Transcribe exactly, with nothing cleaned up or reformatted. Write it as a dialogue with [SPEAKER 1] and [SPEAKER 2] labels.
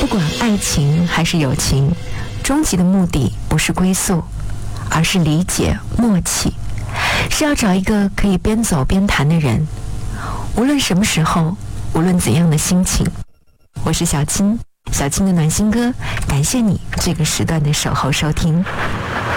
[SPEAKER 1] 不管爱情还是友情，终极的目的不是归宿，而是理解默契，是要找一个可以边走边谈的人，无论什么时候，无论怎样的心情。我是小青，小青的暖心歌，感谢你这个时段的守候收听。